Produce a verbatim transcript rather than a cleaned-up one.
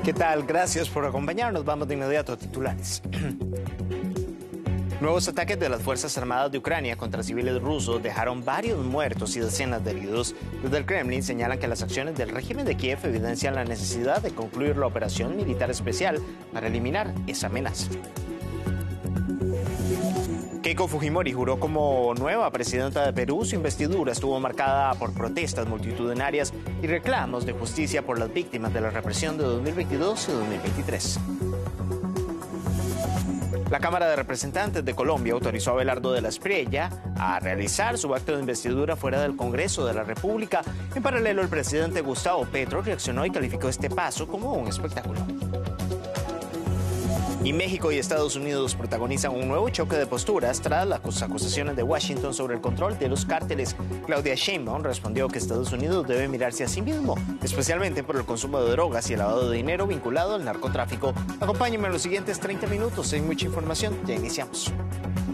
¿Qué tal? Gracias por acompañarnos. Vamos de inmediato a titulares. Nuevos ataques de las Fuerzas Armadas de Ucrania contra civiles rusos dejaron varios muertos y decenas de heridos. Desde el Kremlin señalan que las acciones del régimen de Kiev evidencian la necesidad de concluir la operación militar especial para eliminar esa amenaza. Keiko Fujimori juró como nueva presidenta de Perú. Su investidura estuvo marcada por protestas multitudinarias y reclamos de justicia por las víctimas de la represión de dos mil veintidós y dos mil veintitrés. La Cámara de Representantes de Colombia autorizó a Abelardo de la Espriella a realizar su acto de investidura fuera del Congreso de la República. En paralelo, el presidente Gustavo Petro reaccionó y calificó este paso como un espectáculo. Y México y Estados Unidos protagonizan un nuevo choque de posturas tras las acusaciones de Washington sobre el control de los cárteles. Claudia Sheinbaum respondió que Estados Unidos debe mirarse a sí mismo, especialmente por el consumo de drogas y el lavado de dinero vinculado al narcotráfico. Acompáñenme en los siguientes treinta minutos, hay mucha información, ya iniciamos.